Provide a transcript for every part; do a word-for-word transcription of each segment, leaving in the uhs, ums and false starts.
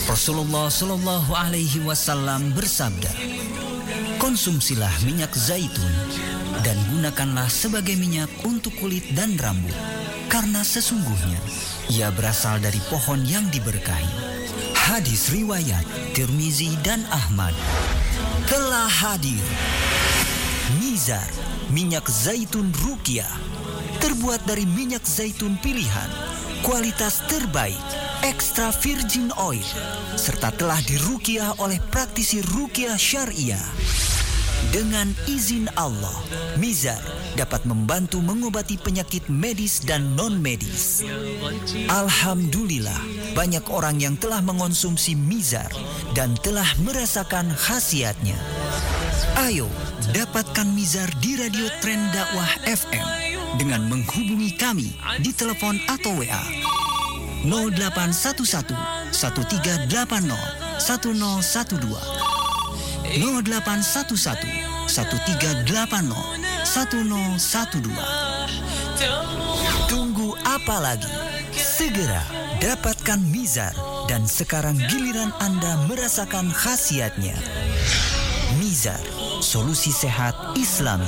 Rasulullah Shallallahu Alaihi Wasallam bersabda, konsumsilah minyak zaitun dan gunakanlah sebagai minyak untuk kulit dan rambut, karena sesungguhnya ia berasal dari pohon yang diberkahi. Hadis riwayat Tirmizi dan Ahmad. Telah hadir Mizar, minyak zaitun Ruqyah, terbuat dari minyak zaitun pilihan, kualitas terbaik, extra virgin oil, serta telah diruqyah oleh praktisi ruqyah syariah. Dengan izin Allah, Mizar dapat membantu mengobati penyakit medis dan non-medis. Alhamdulillah, banyak orang yang telah mengonsumsi Mizar dan telah merasakan khasiatnya. Ayo, dapatkan Mizar di Radio Tren Dakwah F M dengan menghubungi kami di telepon atau W A nol delapan satu satu, satu tiga delapan nol, satu nol satu dua, nol delapan satu satu, satu tiga delapan nol, satu nol satu dua. Tunggu apa lagi? Segera dapatkan Mizar dan sekarang giliran Anda merasakan khasiatnya. Mizar, solusi sehat Islami.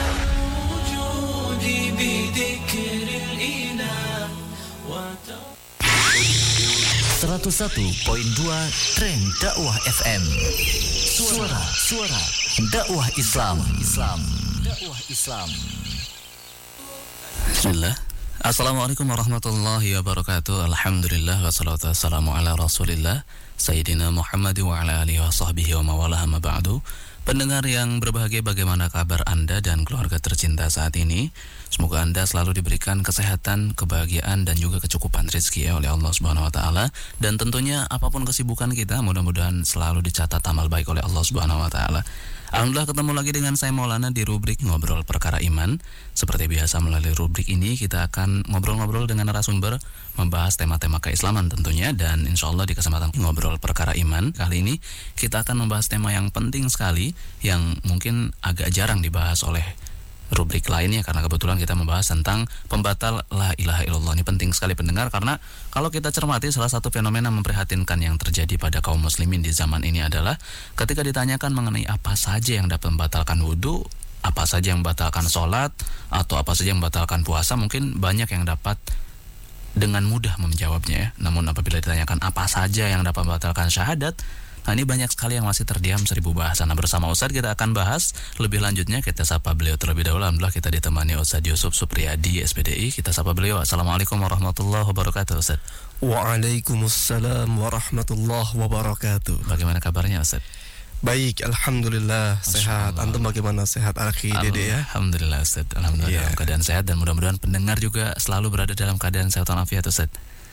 seratus satu koma dua Tren Dakwah F M. Suara, suara dakwah Islam. Islam. Dakwah Islam. Bismillah. Assalamualaikum warahmatullahi wabarakatuh. Alhamdulillah wassalatu wassalamu ala Rasulillah Sayyidina Muhammad wa ala alihi wa sahbihi wa mawalah ma ba'du. Pendengar yang berbahagia, bagaimana kabar Anda dan keluarga tercinta saat ini? Semoga Anda selalu diberikan kesehatan, kebahagiaan dan juga kecukupan rezeki ya oleh Allah Subhanahu wa taala, dan tentunya apapun kesibukan kita mudah-mudahan selalu dicatat amal baik oleh Allah Subhanahu wa taala. Alhamdulillah ketemu lagi dengan saya Maulana di rubrik Ngobrol Perkara Iman. Seperti biasa melalui rubrik ini kita akan ngobrol-ngobrol dengan narasumber, membahas tema-tema keislaman tentunya, dan insya Allah di kesempatan Ngobrol Perkara Iman kali ini kita akan membahas tema yang penting sekali yang mungkin agak jarang dibahas oleh rubrik lainnya, karena kebetulan kita membahas tentang pembatal la ilaha illallah. Ini penting sekali pendengar, karena kalau kita cermati salah satu fenomena memprihatinkan yang terjadi pada kaum muslimin di zaman ini adalah ketika ditanyakan mengenai apa saja yang dapat membatalkan wudhu, apa saja yang membatalkan sholat, atau apa saja yang membatalkan puasa, mungkin banyak yang dapat dengan mudah menjawabnya ya. Namun apabila ditanyakan apa saja yang dapat membatalkan syahadat, nah ini banyak sekali yang masih terdiam seribu bahasa. Nah, bersama Ustadz kita akan bahas lebih lanjutnya. Kita sapa beliau terlebih dahulu. Alhamdulillah kita ditemani Ustadz Yusuf Supriyadi S P D I. Kita sapa beliau. Assalamualaikum warahmatullahi wabarakatuh Ustadz. Waalaikumsalam warahmatullahi wabarakatuh. Bagaimana kabarnya Ustadz? Baik, Alhamdulillah sehat. Antum bagaimana, sehat akhi Dede ya? Alhamdulillah Ustadz. Alhamdulillah yeah. Dalam keadaan sehat, dan mudah-mudahan pendengar juga selalu berada dalam keadaan sehat walafiat Ustadz.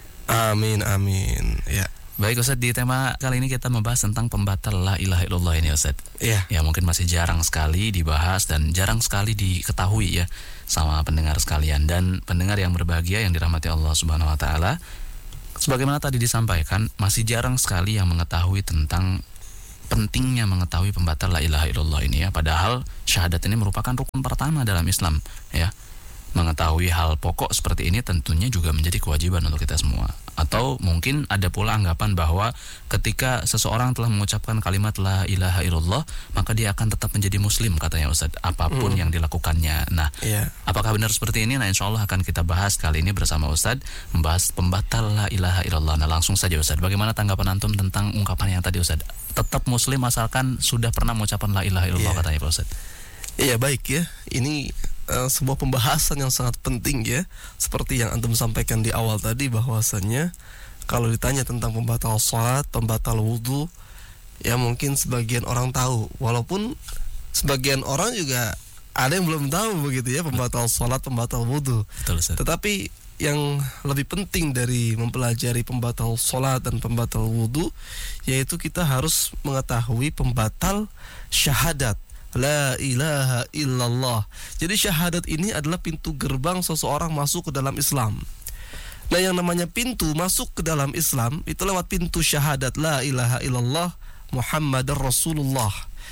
Amin amin ya. Baik Ustadz, di tema kali ini kita membahas tentang pembatal la ilaha illallah ini Ustadz. Iya. Ya mungkin masih jarang sekali dibahas dan jarang sekali diketahui ya sama pendengar sekalian. Dan pendengar yang berbahagia yang dirahmati Allah Subhanahu wa taala, sebagaimana tadi disampaikan, masih jarang sekali yang mengetahui tentang pentingnya mengetahui pembatal la ilaha illallah ini ya. Padahal syahadat ini merupakan rukun pertama dalam Islam ya. Mengetahui hal pokok seperti ini tentunya juga menjadi kewajiban untuk kita semua. Atau mungkin ada pula anggapan bahwa ketika seseorang telah mengucapkan kalimat la ilaha illallah, maka dia akan tetap menjadi muslim katanya Ustadz, apapun mm. yang dilakukannya. Nah, yeah. apakah benar seperti ini? Nah, insya Allah akan kita bahas kali ini bersama Ustadz, membahas pembatal la ilaha illallah. Nah, langsung saja Ustadz, bagaimana tanggapan antum tentang ungkapan yang tadi Ustadz? Tetap muslim asalkan sudah pernah mengucapkan la ilaha illallah yeah. katanya Pak Ustadz. Iya, baik ya. Ini uh, sebuah pembahasan yang sangat penting ya. Seperti yang antum sampaikan di awal tadi, bahwasannya kalau ditanya tentang pembatal sholat, pembatal wudhu, ya mungkin sebagian orang tahu. Walaupun sebagian orang juga ada yang belum tahu begitu ya, pembatal sholat, pembatal wudhu. Betul, Ustaz. Tetapi yang lebih penting dari mempelajari pembatal sholat dan pembatal wudhu, yaitu kita harus mengetahui pembatal syahadat la ilaha illallah. Jadi syahadat ini adalah pintu gerbang seseorang masuk ke dalam Islam. Nah, yang namanya pintu masuk ke dalam Islam itu lewat pintu syahadat la ilaha illallah Muhammadar Rasulullah.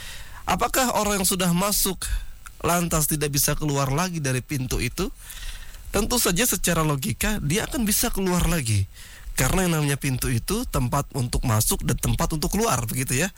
Apakah orang yang sudah masuk lantas tidak bisa keluar lagi dari pintu itu? Tentu saja secara logika dia akan bisa keluar lagi. Karena yang namanya pintu itu tempat untuk masuk dan tempat untuk keluar, begitu ya.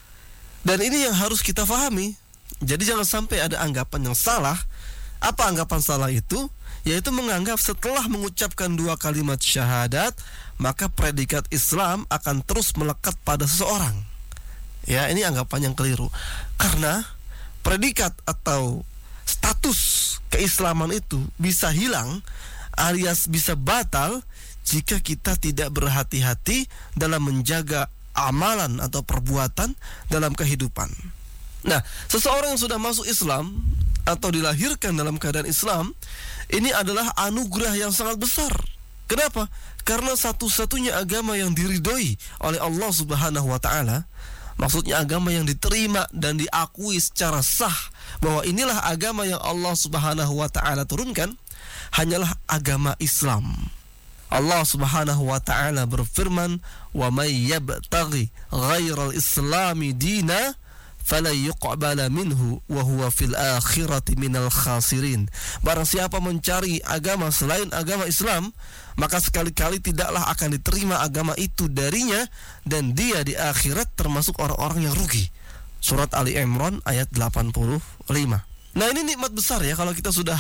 Dan ini yang harus kita pahami. Jadi jangan sampai ada anggapan yang salah. Apa anggapan salah itu? Yaitu menganggap setelah mengucapkan dua kalimat syahadat, maka predikat Islam akan terus melekat pada seseorang. Ya, ini anggapan yang keliru. Karena predikat atau status keislaman itu bisa hilang alias bisa batal jika kita tidak berhati-hati dalam menjaga amalan atau perbuatan dalam kehidupan. Nah, seseorang yang sudah masuk Islam atau dilahirkan dalam keadaan Islam, ini adalah anugerah yang sangat besar. Kenapa? Karena satu-satunya agama yang diridhoi oleh Allah Subhanahu wa taala, maksudnya agama yang diterima dan diakui secara sah bahwa inilah agama yang Allah Subhanahu wa taala turunkan, hanyalah agama Islam. Allah Subhanahu wa taala berfirman, "Wa may yabtaghi ghairal islami dina fala yuqbala minhu wa huwa fil akhirati minal khasirin." Barang siapa mencari agama selain agama Islam, maka sekali-kali tidaklah akan diterima agama itu darinya, dan dia di akhirat termasuk orang-orang yang rugi. Surat Ali Imran ayat delapan puluh lima. Nah, ini nikmat besar ya kalau kita sudah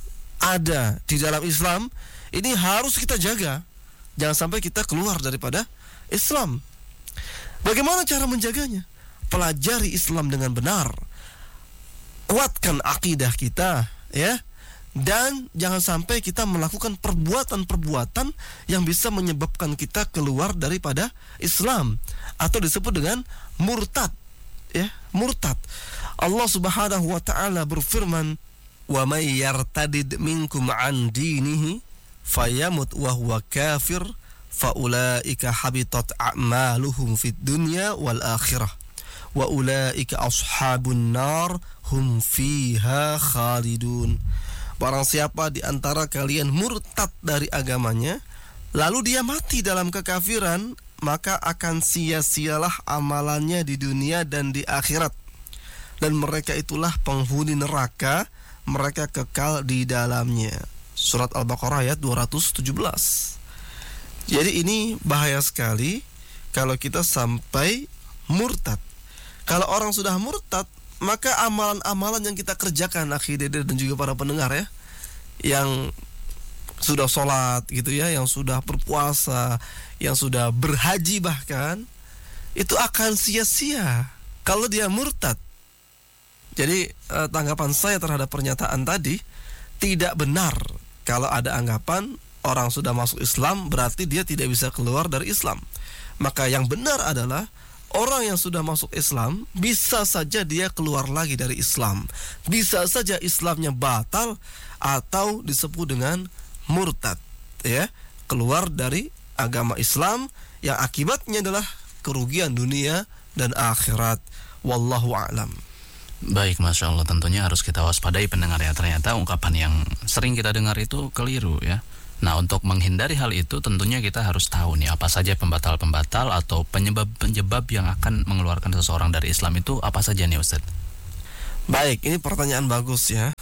ada di dalam Islam. Ini harus kita jaga. Jangan sampai kita keluar daripada Islam. Bagaimana cara menjaganya? Pelajari Islam dengan benar, kuatkan akidah kita, ya, dan jangan sampai kita melakukan perbuatan-perbuatan yang bisa menyebabkan kita keluar daripada Islam atau disebut dengan murtad, ya, murtad. Allah Subhanahu wa taala berfirman, "Wa may yartadid minkum an dinihi fayamut wa huwa kafir faulaika habitat a'maluhum fid dunya wal akhirah wa ulaika ashabun nar hum fiha khalidun." Barang siapa di antara kalian murtad dari agamanya lalu dia mati dalam kekafiran, maka akan sia-sialah amalannya di dunia dan di akhirat, dan mereka itulah penghuni neraka, mereka kekal di dalamnya. Surat Al-Baqarah ayat dua ratus tujuh belas. Jadi ini bahaya sekali kalau kita sampai murtad. Kalau orang sudah murtad, maka amalan-amalan yang kita kerjakan, akhi Dede dan juga para pendengar ya, yang sudah sholat gitu ya, yang sudah berpuasa, yang sudah berhaji bahkan, itu akan sia-sia kalau dia murtad. Jadi eh, tanggapan saya terhadap pernyataan tadi, tidak benar kalau ada anggapan orang sudah masuk Islam berarti dia tidak bisa keluar dari Islam. Maka yang benar adalah orang yang sudah masuk Islam bisa saja dia keluar lagi dari Islam, bisa saja Islamnya batal atau disebut dengan murtad, ya, keluar dari agama Islam yang akibatnya adalah kerugian dunia dan akhirat. Wallahu a'lam. Baik, Masya Allah, tentunya harus kita waspadai pendengar ya. Ternyata ungkapan yang sering kita dengar itu keliru ya. Nah, untuk menghindari hal itu tentunya kita harus tahu nih apa saja pembatal-pembatal atau penyebab-penyebab yang akan mengeluarkan seseorang dari Islam itu apa saja nih Ustaz? Baik, ini pertanyaan bagus ya.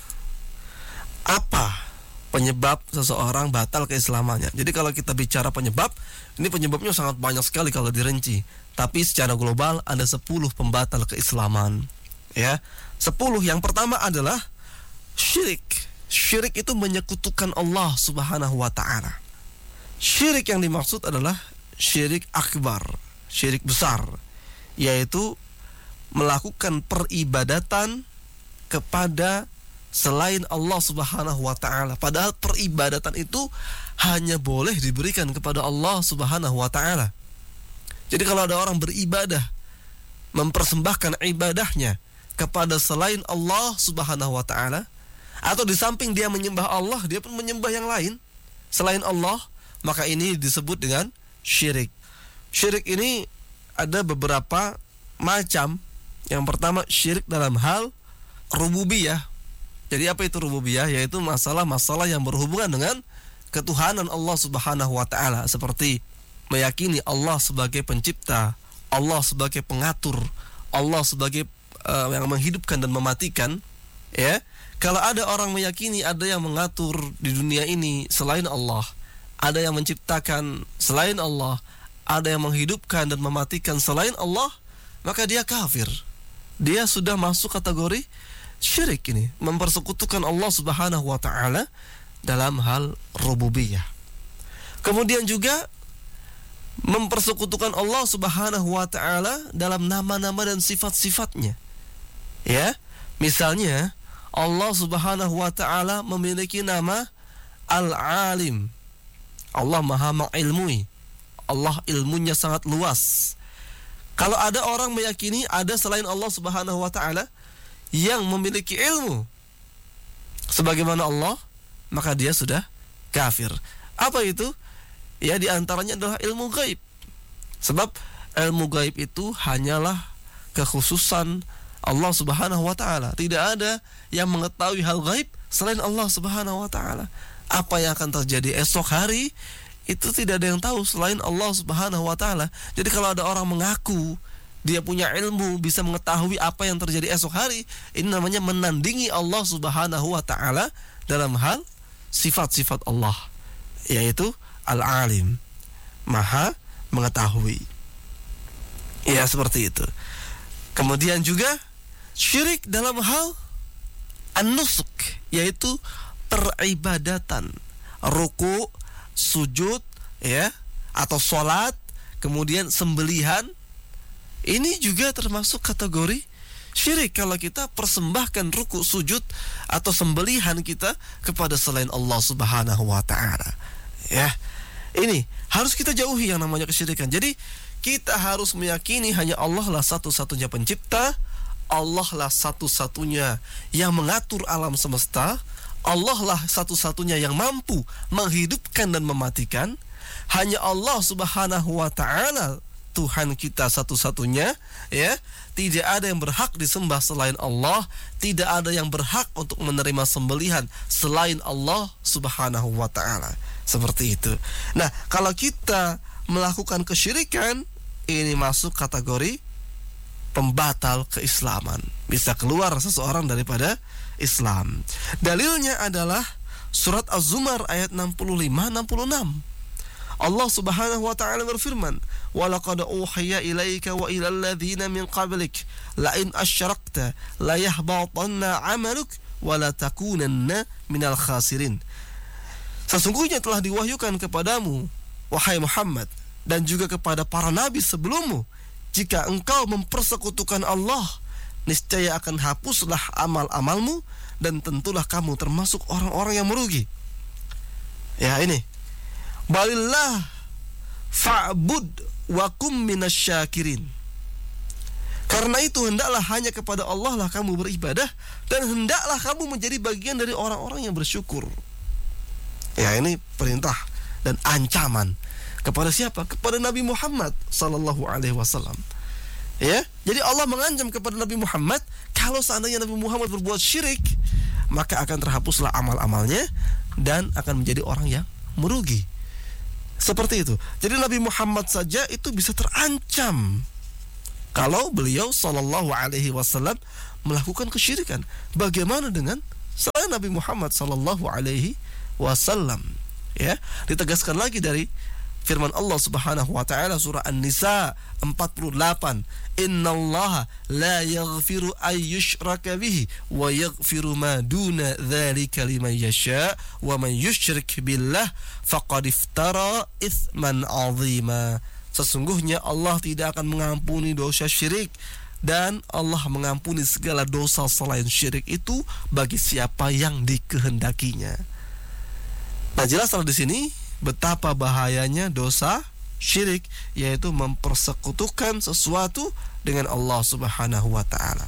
Apa penyebab seseorang batal keislamannya? Jadi kalau kita bicara penyebab, ini penyebabnya sangat banyak sekali kalau dirinci. Tapi secara global ada sepuluh pembatal keislaman. Ya, sepuluh. Yang pertama adalah syirik. Syirik itu menyekutukan Allah Subhanahu wa ta'ala. Syirik yang dimaksud adalah syirik akbar, syirik besar, yaitu melakukan peribadatan kepada selain Allah Subhanahu wa ta'ala. Padahal peribadatan itu hanya boleh diberikan kepada Allah Subhanahu wa ta'ala. Jadi kalau ada orang beribadah, mempersembahkan ibadahnya kepada selain Allah Subhanahu wa ta'ala, atau di samping dia menyembah Allah, dia pun menyembah yang lain selain Allah, maka ini disebut dengan syirik. Syirik ini ada beberapa macam. Yang pertama, syirik dalam hal rububiyah. Jadi apa itu rububiyah? Yaitu masalah-masalah yang berhubungan dengan ketuhanan Allah Subhanahu wa ta'ala, seperti meyakini Allah sebagai pencipta, Allah sebagai pengatur, Allah sebagai uh, yang menghidupkan dan mematikan, ya. Kalau ada orang meyakini ada yang mengatur di dunia ini selain Allah, ada yang menciptakan selain Allah, ada yang menghidupkan dan mematikan selain Allah, maka dia kafir. Dia sudah masuk kategori syirik ini, mempersekutukan Allah Subhanahu wa taala dalam hal rububiyah. Kemudian juga mempersekutukan Allah Subhanahu wa taala dalam nama-nama dan sifat-sifatnya. Ya, misalnya Allah Subhanahu wa taala memiliki nama Al-Alim. Allah Maha mengilmui. Allah ilmunya sangat luas. Kalau ada orang meyakini ada selain Allah Subhanahu wa taala yang memiliki ilmu sebagaimana Allah, maka dia sudah kafir. Apa itu? Ya, di antaranya adalah ilmu gaib. Sebab ilmu gaib itu hanyalah kekhususan Allah Subhanahu wa taala. Tidak ada yang mengetahui hal gaib selain Allah Subhanahu wa taala. Apa yang akan terjadi esok hari itu tidak ada yang tahu selain Allah Subhanahu wa taala. Jadi kalau ada orang mengaku dia punya ilmu, bisa mengetahui apa yang terjadi esok hari, ini namanya menandingi Allah Subhanahu wa taala dalam hal sifat-sifat Allah, yaitu Al-Alim, Maha mengetahui. Ya, seperti itu. Kemudian juga syirik dalam hal an-nusuk, yaitu peribadatan, ruku, sujud, ya, atau sholat, kemudian sembelihan. Ini juga termasuk kategori syirik kalau kita persembahkan ruku, sujud, atau sembelihan kita kepada selain Allah Subhanahu wa taala. Ya, ini harus kita jauhi yang namanya kesyirikan. Jadi kita harus meyakini hanya Allah lah satu-satunya pencipta, Allah lah satu-satunya yang mengatur alam semesta, Allah lah satu-satunya yang mampu menghidupkan dan mematikan. Hanya Allah Subhanahu wa taala Tuhan kita satu-satunya, ya. Tidak ada yang berhak disembah selain Allah, tidak ada yang berhak untuk menerima sembelihan selain Allah Subhanahu wa taala. Seperti itu. Nah, kalau kita melakukan kesyirikan, ini masuk kategori pembatal keislaman. Bisa keluar seseorang daripada Islam. Dalilnya adalah surat Az-Zumar ayat enam puluh lima enam puluh enam. Allah Subhanahu wa taala berfirman, "Wa laqad uhiya ilaika wa ilal ladzina min qablik la in asyrakta la yahbatanna 'amaluk wa la takunanna minal khasirin." Sesungguhnya telah diwahyukan kepadamu, wahai Muhammad, dan juga kepada para nabi sebelummu, jika engkau mempersekutukan Allah, niscaya akan hapuslah amal-amalmu dan tentulah kamu termasuk orang-orang yang merugi. Ya, ini. Balillah fa'bud wa kum minasyakirin. Karena itu hendaklah hanya kepada Allah lah kamu beribadah, dan hendaklah kamu menjadi bagian dari orang-orang yang bersyukur. Ya, ini perintah dan ancaman kepada siapa? Kepada Nabi Muhammad sallallahu alaihi wasallam. Ya, jadi Allah mengancam kepada Nabi Muhammad, kalau seandainya Nabi Muhammad berbuat syirik, maka akan terhapuslah amal-amalnya dan akan menjadi orang yang merugi. Seperti itu. Jadi Nabi Muhammad saja itu bisa terancam kalau beliau sallallahu alaihi wasallam melakukan kesyirikan. Bagaimana dengan selain Nabi Muhammad sallallahu alaihi wasallam? Ya, ditegaskan lagi dari firman Allah Subhanahu wa taala surah An-Nisa empat puluh delapan, "Innallaha la yaghfiru ay yushraka bihi wa yaghfiru ma duna dzalika liman yasha wa man yusyrik billah faqad iftara itsman 'azima." Sesungguhnya Allah tidak akan mengampuni dosa syirik, dan Allah mengampuni segala dosa selain syirik itu bagi siapa yang dikehendakinya. Nah, jelas di sini betapa bahayanya dosa syirik, yaitu mempersekutukan sesuatu dengan Allah Subhanahu wa taala.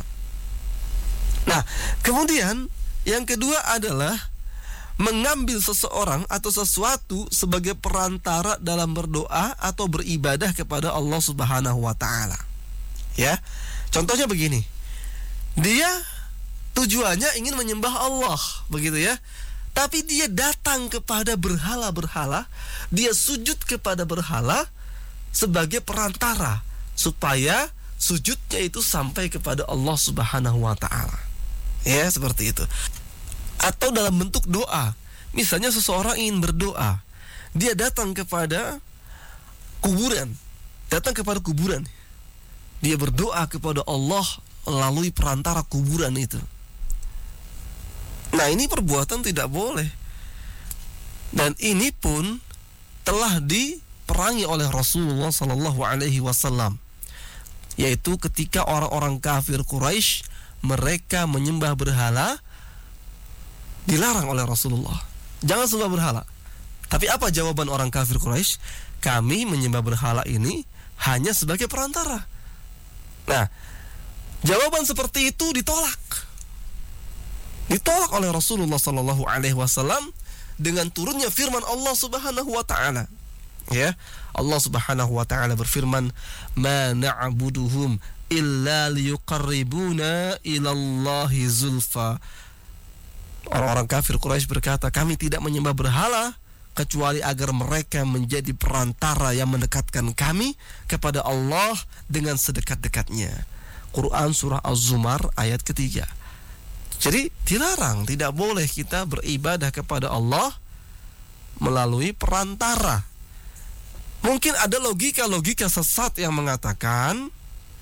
Nah, kemudian yang kedua adalah mengambil seseorang atau sesuatu sebagai perantara dalam berdoa atau beribadah kepada Allah Subhanahu wa taala. Ya. Contohnya begini. Dia tujuannya ingin menyembah Allah, begitu ya. Tapi dia datang kepada berhala-berhala, dia sujud kepada berhala sebagai perantara supaya sujudnya itu sampai kepada Allah Subhanahu wa taala. Ya, seperti itu. Atau dalam bentuk doa. Misalnya seseorang ingin berdoa, dia datang kepada kuburan, datang kepada kuburan. Dia berdoa kepada Allah melalui perantara kuburan itu. Nah, ini perbuatan tidak boleh. Dan ini pun telah diperangi oleh Rasulullah sallallahu alaihi wasallam, yaitu ketika orang-orang kafir Quraisy mereka menyembah berhala, dilarang oleh Rasulullah, jangan sembah berhala. Tapi apa jawaban orang kafir Quraisy? Kami menyembah berhala ini hanya sebagai perantara. Nah, jawaban seperti itu ditolak. Ditolak oleh Rasulullah sallallahu alaihi wasallam dengan turunnya firman Allah Subhanahu wa taala. Ya, Allah Subhanahu wa taala berfirman, "Ma na'buduhum illa liyuqarribuna ilallahi zulfa." Orang-orang kafir Quraisy berkata, kami tidak menyembah berhala kecuali agar mereka menjadi perantara yang mendekatkan kami kepada Allah dengan sedekat-dekatnya. Quran surah Az-Zumar ayat ketiga. Jadi dilarang, tidak boleh kita beribadah kepada Allah melalui perantara. Mungkin ada logika-logika sesat yang mengatakan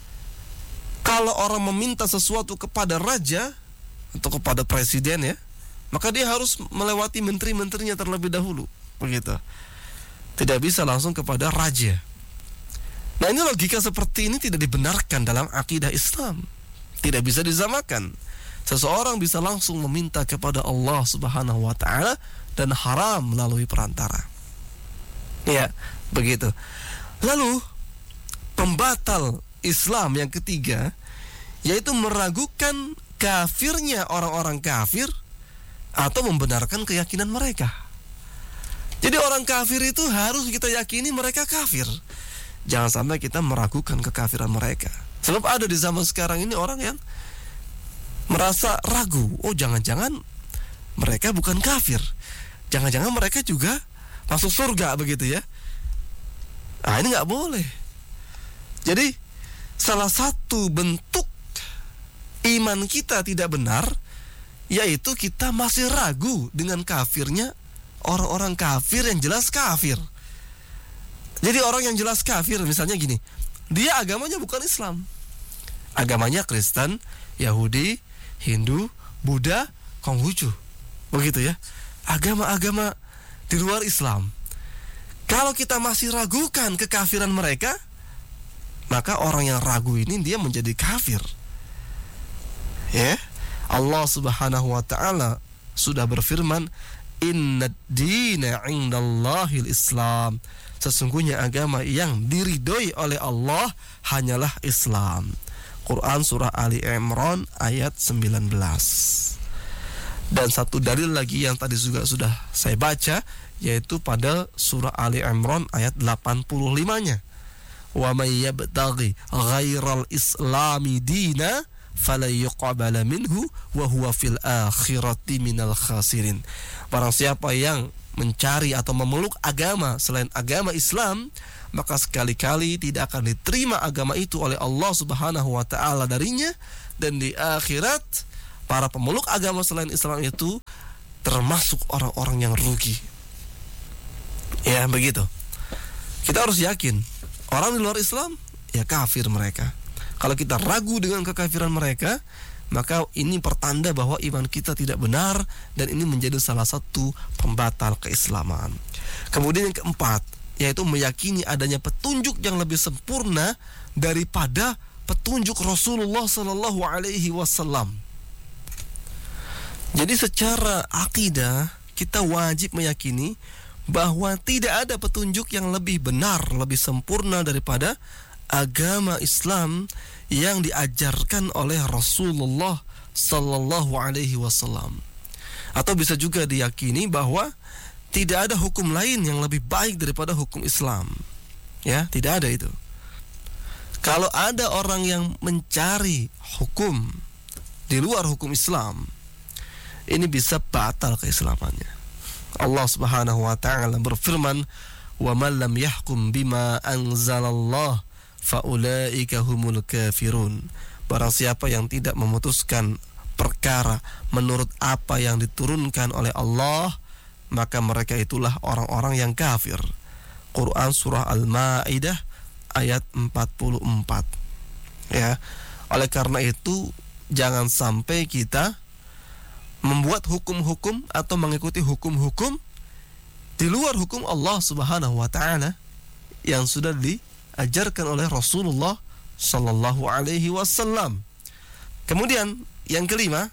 kalau orang meminta sesuatu kepada raja atau kepada presiden, ya, maka dia harus melewati menteri-menterinya terlebih dahulu, begitu. Tidak bisa langsung kepada raja. Nah, ini logika seperti ini tidak dibenarkan dalam akidah Islam. Tidak bisa disamakan. Seseorang bisa langsung meminta kepada Allah Subhanahu wa taala dan haram melalui perantara. Ya, begitu. Lalu pembatal Islam yang ketiga yaitu meragukan kafirnya orang-orang kafir atau membenarkan keyakinan mereka. Jadi orang kafir itu harus kita yakini mereka kafir. Jangan sampai kita meragukan kekafiran mereka. Sebab ada di zaman sekarang ini orang yang merasa ragu, oh jangan-jangan mereka bukan kafir, jangan-jangan mereka juga masuk surga, begitu ya. Nah, ini nggak boleh. Jadi salah satu bentuk iman kita tidak benar yaitu kita masih ragu dengan kafirnya orang-orang kafir yang jelas kafir. Jadi orang yang jelas kafir, misalnya gini, dia agamanya bukan Islam, agamanya Kristen, Yahudi, Hindu, Buddha, Konghucu, begitu ya. Agama-agama di luar Islam. Kalau kita masih ragukan kekafiran mereka, maka orang yang ragu ini dia menjadi kafir. Ya, Allah Subhanahu wa taala sudah berfirman, "Innad dina 'indallahil Islam." Sesungguhnya agama yang diridhoi oleh Allah hanyalah Islam. Quran surah Ali Imran ayat sembilan belas. Dan satu dalil lagi yang tadi juga sudah saya baca, yaitu pada surah Ali Imran ayat delapan puluh lima-nya. Wa may yabtaghi ghairal islami dina fala yuqbala minhu wa huwa fil akhirati minal khasirin. Barang siapa yang mencari atau memeluk agama selain agama Islam, maka sekali-kali tidak akan diterima agama itu oleh Allah Subhanahu wa taala darinya, dan di akhirat para pemeluk agama selain Islam itu termasuk orang-orang yang rugi. Ya, begitu. Kita harus yakin orang di luar Islam ya kafir mereka. Kalau kita ragu dengan kekafiran mereka, maka ini pertanda bahwa iman kita tidak benar, dan ini menjadi salah satu pembatal keislaman. Kemudian yang keempat, yaitu meyakini adanya petunjuk yang lebih sempurna daripada petunjuk Rasulullah sallallahu alaihi wasallam. Jadi secara akidah kita wajib meyakini bahwa tidak ada petunjuk yang lebih benar, lebih sempurna daripada agama Islam yang diajarkan oleh Rasulullah sallallahu alaihi wasallam. Atau bisa juga diyakini bahwa tidak ada hukum lain yang lebih baik daripada hukum Islam. Ya, tidak ada itu. Kalau ada orang yang mencari hukum di luar hukum Islam, ini bisa batal keislamannya. Allah Subhanahu wa taala berfirman, "Wa man lam yahkum bima anzalallah faulaika humul kafirun." Barang siapa yang tidak memutuskan perkara menurut apa yang diturunkan oleh Allah, maka mereka itulah orang-orang yang kafir. Quran surah Al-Maidah ayat empat puluh empat. Ya. Oleh karena itu jangan sampai kita membuat hukum-hukum atau mengikuti hukum-hukum di luar hukum Allah Subhanahu wa taala yang sudah diajarkan oleh Rasulullah sallallahu alaihi wasallam. Kemudian yang kelima,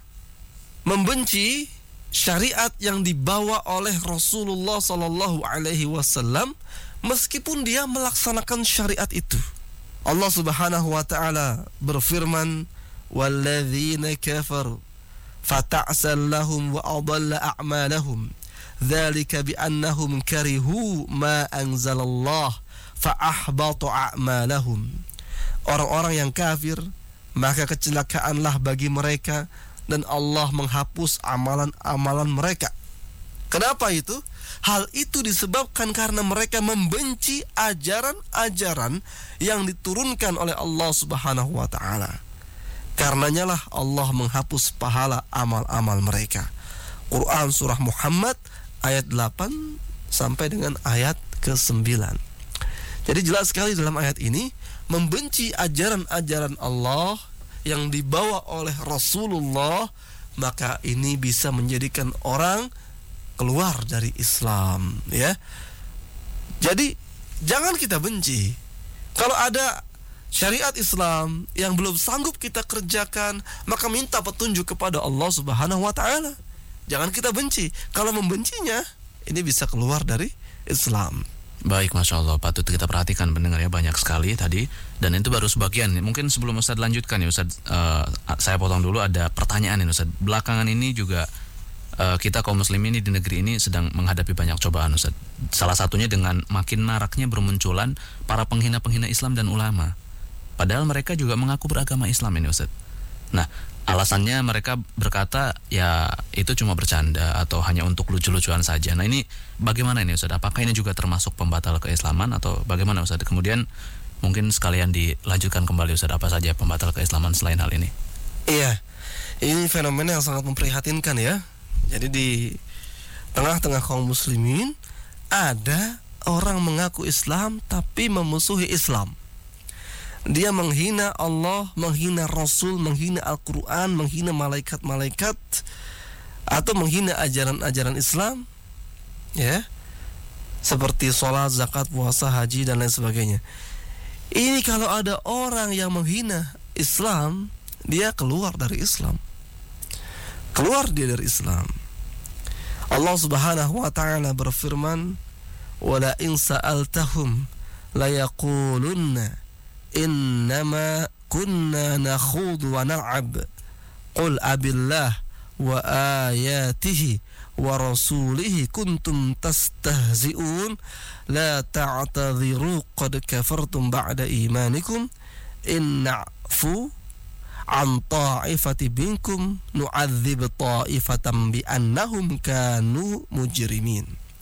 membenci syariat yang dibawa oleh Rasulullah sallallahu alaihi wasallam meskipun dia melaksanakan syariat itu. Allah Subhanahu wa taala berfirman, "Walladzina kafaru fata'sal lahum wa adalla a'malahum. Dzalika bi'annahum karihu ma anzalallah fa'ahbata a'malahum." Orang-orang yang kafir, maka kecelakaanlah bagi mereka dan Allah menghapus amalan-amalan mereka. Kenapa itu? Hal itu disebabkan karena mereka membenci ajaran-ajaran yang diturunkan oleh Allah Subhanahu wa taala. Karenanya lah Allah menghapus pahala amal-amal mereka. Quran surah Muhammad ayat delapan sampai dengan ayat kesembilan. Jadi jelas sekali dalam ayat ini, membenci ajaran-ajaran Allah yang dibawa oleh Rasulullah, maka ini bisa menjadikan orang keluar dari Islam, ya. Jadi jangan kita benci. Kalau ada syariat Islam yang belum sanggup kita kerjakan, maka minta petunjuk kepada Allah Subhanahu wa taala. Jangan kita benci. Kalau membencinya, ini bisa keluar dari Islam. Baik, Masya Allah, patut kita perhatikan pendengar ya, banyak sekali tadi. Dan itu baru sebagian. Mungkin sebelum Ustaz lanjutkan ya Ustaz, uh, saya potong dulu, ada pertanyaan ini Ustaz. Belakangan ini juga uh, kita kaum muslimin ini di negeri ini sedang menghadapi banyak cobaan Ustaz. Salah satunya dengan makin maraknya bermunculan para penghina-penghina Islam dan ulama. Padahal mereka juga mengaku beragama Islam ini Ustaz. Nah, alasannya mereka berkata ya itu cuma bercanda atau hanya untuk lucu-lucuan saja. Nah, ini bagaimana ini Ustaz? Apakah ini juga termasuk pembatal keislaman atau bagaimana Ustaz? Kemudian mungkin sekalian dilanjutkan kembali Ustaz, apa saja pembatal keislaman selain hal ini? Iya, ini fenomena yang sangat memprihatinkan ya. Jadi di tengah-tengah kaum muslimin ada orang mengaku Islam tapi memusuhi Islam. Dia menghina Allah, menghina Rasul, menghina Al-Quran, menghina malaikat-malaikat, atau menghina ajaran-ajaran Islam, ya, seperti sholat, zakat, puasa, haji, dan lain sebagainya. Ini kalau ada orang yang menghina Islam, dia keluar dari Islam. Keluar dia dari Islam. Allah Subhanahu wa ta'ala berfirman, "Wala in sa'altahum la yaqulunna innama kunna nakhudu wa nal'ab qul abillah wa ayatihi wa rasulihi kuntum tastahzi'un la ta'tadhiru qad kafartum ba'da imanikum in na'fu an ta'ifati minkum nu'adzib ta'ifatan bi annahum kanu mujrimin."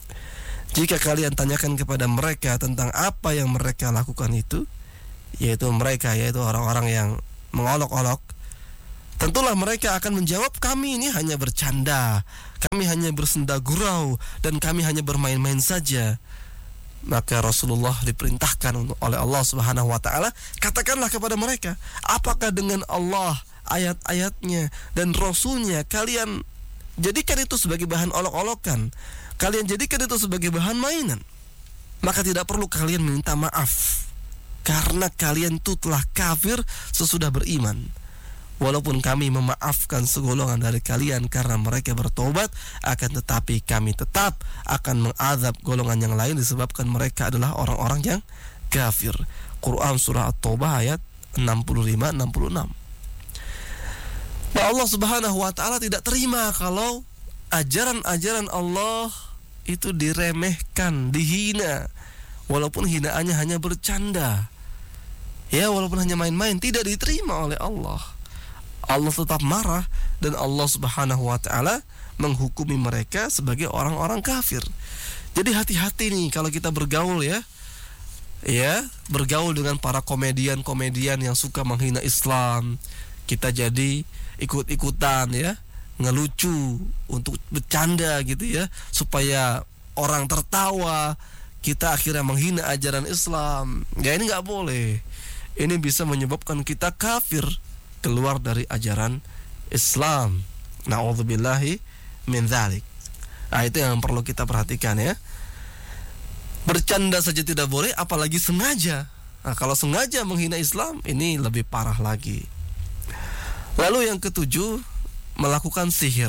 Jika kalian tanyakan kepada mereka tentang apa yang mereka lakukan itu, yaitu mereka, yaitu orang-orang yang mengolok-olok, tentulah mereka akan menjawab, kami ini hanya bercanda, kami hanya bersenda gurau, dan kami hanya bermain-main saja. Maka Rasulullah diperintahkan untuk oleh Allah Subhanahu wa taala, katakanlah kepada mereka, apakah dengan Allah, ayat-ayatnya dan Rasulnya kalian jadikan itu sebagai bahan olok-olokan, kalian jadikan itu sebagai bahan mainan? Maka tidak perlu kalian minta maaf, karena kalian itu telah kafir sesudah beriman. Walaupun kami memaafkan segolongan dari kalian karena mereka bertobat, akan tetapi kami tetap akan mengazab golongan yang lain disebabkan mereka adalah orang-orang yang kafir. Quran surah At-Taubah ayat enam puluh lima enam puluh enam. Nah, Allah Subhanahu wa taala tidak terima kalau ajaran-ajaran Allah itu diremehkan, dihina, walaupun hinaannya hanya bercanda. Ya, walaupun hanya main-main, tidak diterima oleh Allah. Allah tetap marah dan Allah Subhanahu wa taala menghukumi mereka sebagai orang-orang kafir. Jadi hati-hati nih kalau kita bergaul ya. Ya, bergaul dengan para komedian-komedian yang suka menghina Islam. Kita jadi ikut-ikutan ya. ngelucu, untuk bercanda gitu ya, supaya orang tertawa, kita akhirnya menghina ajaran Islam. Ya ini nggak boleh. Ini bisa menyebabkan kita kafir, keluar dari ajaran Islam. Na'udzubillahi min dzalik. Nah, itu yang perlu kita perhatikan ya. Bercanda saja tidak boleh, apalagi sengaja. Nah, kalau sengaja menghina Islam, ini lebih parah lagi. Lalu yang ketujuh, melakukan sihir.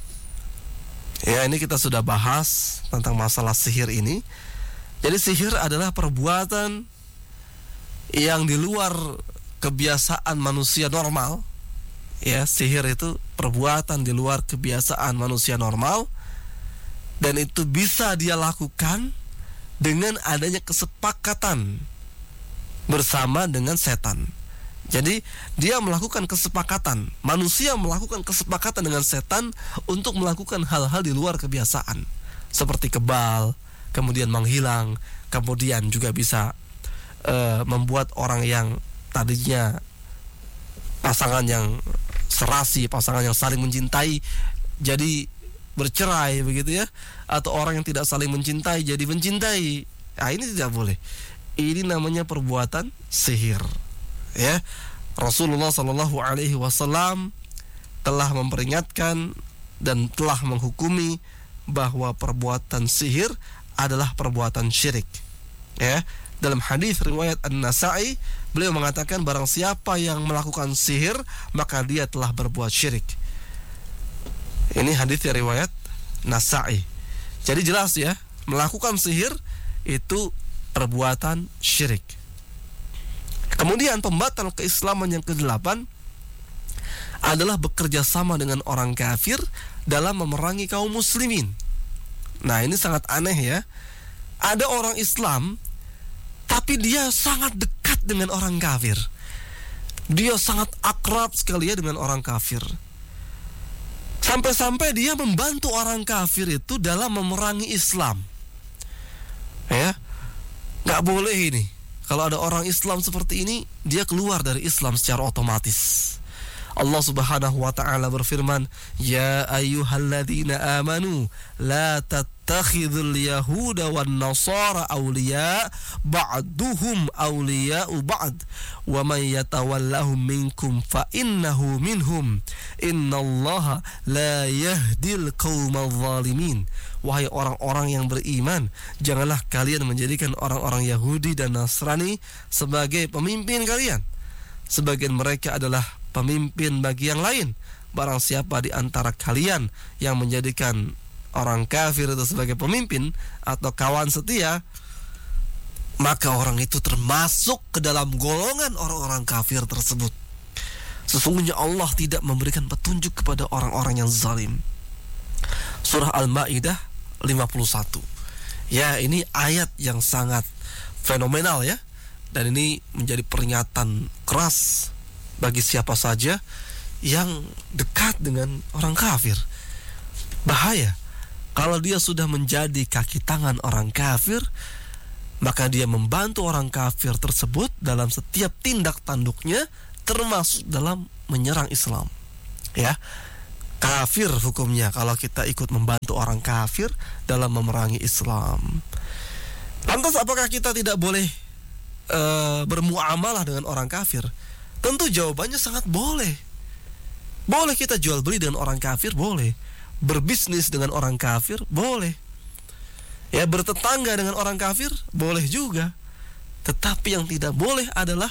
Ya, ini kita sudah bahas tentang masalah sihir ini. Jadi sihir adalah perbuatan yang di luar kebiasaan manusia normal. Ya, sihir itu perbuatan di luar kebiasaan manusia normal, dan itu bisa dia lakukan dengan adanya kesepakatan bersama dengan setan. Jadi dia melakukan kesepakatan, manusia melakukan kesepakatan dengan setan untuk melakukan hal-hal di luar kebiasaan, seperti kebal, kemudian menghilang, kemudian juga bisa uh, membuat orang yang tadinya pasangan yang serasi, pasangan yang saling mencintai jadi bercerai begitu ya, atau orang yang tidak saling mencintai jadi mencintai. Nah, ini tidak boleh. Ini namanya perbuatan sihir. Ya, Rasulullah Shallallahu Alaihi Wasallam telah memperingatkan dan telah menghukumi bahwa perbuatan sihir adalah perbuatan syirik. Ya, dalam hadis riwayat An-Nasa'i, beliau mengatakan barang siapa yang melakukan sihir maka dia telah berbuat syirik. Ini hadis riwayat Nasa'i. Jadi jelas ya, melakukan sihir itu perbuatan syirik. Kemudian pembatal keislaman yang kedelapan adalah bekerja sama dengan orang kafir dalam memerangi kaum muslimin. Nah, ini sangat aneh ya. Ada orang Islam tapi dia sangat dekat dengan orang kafir. Dia sangat akrab sekali ya dengan orang kafir. Sampai-sampai dia membantu orang kafir itu dalam memerangi Islam. Ya, nggak boleh ini. Kalau ada orang Islam seperti ini, dia keluar dari Islam secara otomatis. Allah Subhanahu wa ta'ala berfirman, Ya ayyuhalladzina amanu la tattakhidhul yahuda wan nasara awliya ba'duhum awliya'u ba'd wa man yatawallahum minkum fa innahu minhum innallaha la yahdil qaumal zalimin. Wahai orang-orang yang beriman, janganlah kalian menjadikan orang-orang Yahudi dan Nasrani sebagai pemimpin kalian. Sebagian mereka adalah pemimpin bagi yang lain. Barang siapa di antara kalian yang menjadikan orang kafir itu sebagai pemimpin atau kawan setia, maka orang itu termasuk ke dalam golongan orang-orang kafir tersebut. Sesungguhnya Allah tidak memberikan petunjuk kepada orang-orang yang zalim. Surah Al-Ma'idah lima puluh satu. Ya, ini ayat yang sangat fenomenal ya. Dan ini menjadi peringatan keras bagi siapa saja yang dekat dengan orang kafir. Bahaya. Kalau dia sudah menjadi kaki tangan orang kafir, maka dia membantu orang kafir tersebut dalam setiap tindak tanduknya, termasuk dalam menyerang Islam. Ya, kafir hukumnya kalau kita ikut membantu orang kafir dalam memerangi Islam. Lantas apakah kita tidak boleh e, bermuamalah dengan orang kafir? Tentu jawabannya sangat boleh. Boleh kita jual beli dengan orang kafir, boleh. Berbisnis dengan orang kafir, boleh. Ya, bertetangga dengan orang kafir, boleh juga. Tetapi yang tidak boleh adalah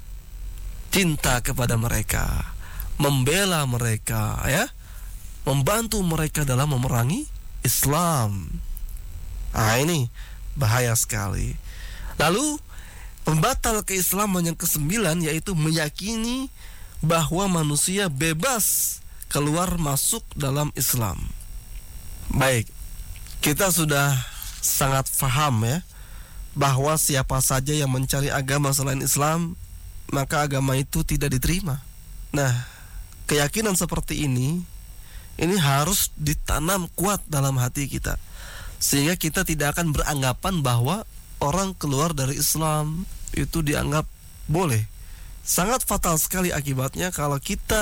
cinta kepada mereka, membela mereka, ya, membantu mereka dalam memerangi Islam. Nah, ini bahaya sekali. Lalu pembatal keislaman yang kesembilan yaitu meyakini bahwa manusia bebas keluar masuk dalam Islam. Baik, kita sudah sangat paham ya bahwa siapa saja yang mencari agama selain Islam, maka agama itu tidak diterima. Nah, keyakinan seperti ini ini harus ditanam kuat dalam hati kita, sehingga kita tidak akan beranggapan bahwa orang keluar dari Islam itu dianggap boleh. Sangat fatal sekali akibatnya kalau kita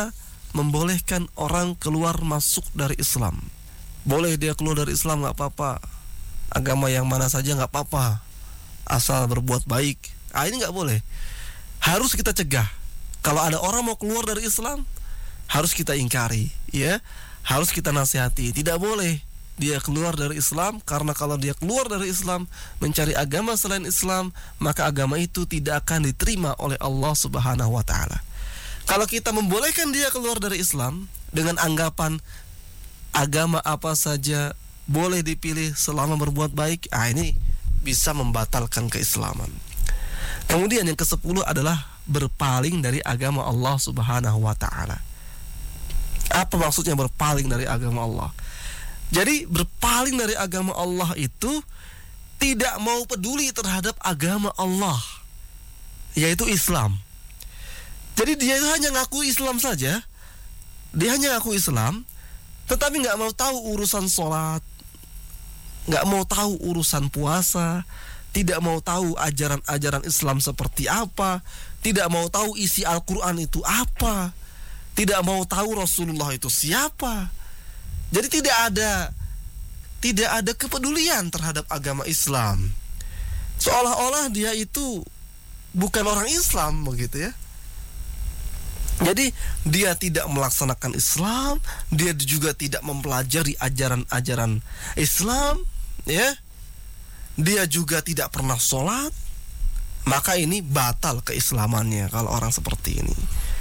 membolehkan orang keluar masuk dari Islam. Boleh dia keluar dari Islam, gak apa-apa. Agama yang mana saja gak apa-apa, asal berbuat baik. Ah, ini gak boleh. Harus kita cegah. Kalau ada orang mau keluar dari Islam, harus kita ingkari, ya. Harus kita nasihati. Tidak boleh dia keluar dari Islam, karena kalau dia keluar dari Islam mencari agama selain Islam, maka agama itu tidak akan diterima oleh Allah Subhanahu wa taala. Kalau kita membolehkan dia keluar dari Islam dengan anggapan agama apa saja boleh dipilih selama berbuat baik, ah ini bisa membatalkan keislaman. Kemudian yang kesepuluh adalah berpaling dari agama Allah Subhanahu wa taala. Apa maksudnya berpaling dari agama Allah? Jadi berpaling dari agama Allah itu tidak mau peduli terhadap agama Allah, yaitu Islam. Jadi dia itu hanya ngaku Islam saja. Dia hanya ngaku Islam, tetapi gak mau tahu urusan sholat, gak mau tahu urusan puasa, tidak mau tahu ajaran-ajaran Islam seperti apa, tidak mau tahu isi Al-Quran itu apa, tidak mau tahu Rasulullah itu siapa. Jadi tidak ada tidak ada kepedulian terhadap agama Islam. Seolah-olah dia itu bukan orang Islam, begitu ya. Jadi dia tidak melaksanakan Islam, dia juga tidak mempelajari ajaran-ajaran Islam, ya. Dia juga tidak pernah sholat. Maka ini batal keislamannya kalau orang seperti ini.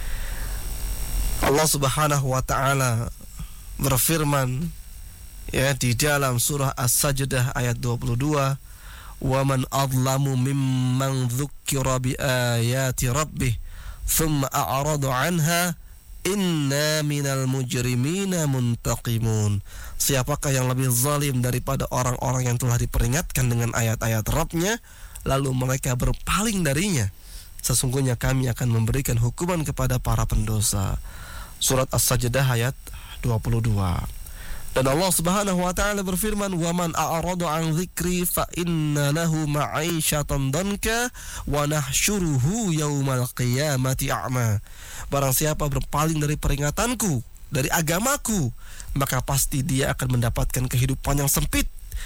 Allah Subhanahu wa taala berfirman, ya, di dalam surah As-Sajdah ayat dua puluh dua, "Wa man adlamu mimman dzukkira bi ayati rabbih thumma a'rada 'anha inna minal mujrimina muntaqimun." Siapakah yang lebih zalim daripada orang-orang yang telah diperingatkan dengan ayat-ayat Rabb-nya lalu mereka berpaling darinya? Sesungguhnya kami akan memberikan hukuman kepada para pendosa. Surat As-Sajdah ayat dua puluh dua. Dan Allah Subhanahu wa taala berfirman, "Wa man a'rada 'an dzikri fa inna lahu ma'isyatan danka wa nahsyuruhu yaumal qiyamati a'ma." Barang siapa berpaling dari peringatanku, dari agamaku, maka pasti dia akan mendapatkan kehidupan yang sempit,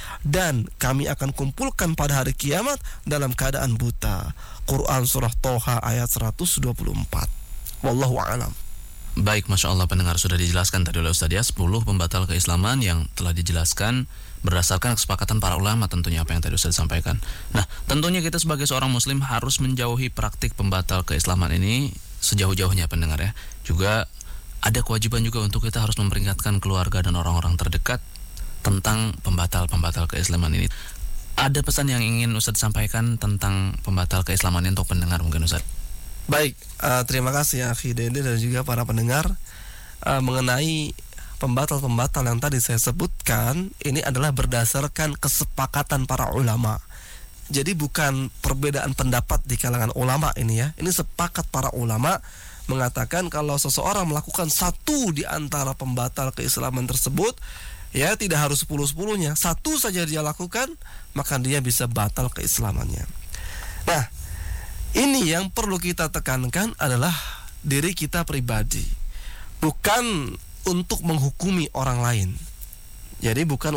dan kami akan kumpulkan pada hari kiamat dalam keadaan buta. Quran surah Toha ayat seratus dua puluh empat. Wallahu a'lam. Baik, Masya Allah pendengar, sudah dijelaskan tadi oleh Ustaz ya, sepuluh pembatal keislaman yang telah dijelaskan berdasarkan kesepakatan para ulama, tentunya apa yang tadi Ustaz sampaikan. Nah, tentunya kita sebagai seorang muslim harus menjauhi praktik pembatal keislaman ini sejauh-jauhnya, pendengar ya. Juga ada kewajiban juga untuk kita harus memperingatkan keluarga dan orang-orang terdekat tentang pembatal-pembatal keislaman ini. Ada pesan yang ingin Ustaz sampaikan tentang pembatal keislaman ini untuk pendengar mungkin, Ustaz? Baik, uh, terima kasih ya Akhi Dede dan juga para pendengar. uh, Mengenai pembatal-pembatal yang tadi saya sebutkan, ini adalah berdasarkan kesepakatan para ulama. Jadi bukan perbedaan pendapat di kalangan ulama ini ya. Ini sepakat para ulama mengatakan kalau seseorang melakukan satu di antara pembatal keislaman tersebut, ya tidak harus sepuluh-sepuluhnya, satu saja dia lakukan, maka dia bisa batal keislamannya. Nah, ini yang perlu kita tekankan adalah diri kita pribadi, bukan untuk menghukumi orang lain. Jadi bukan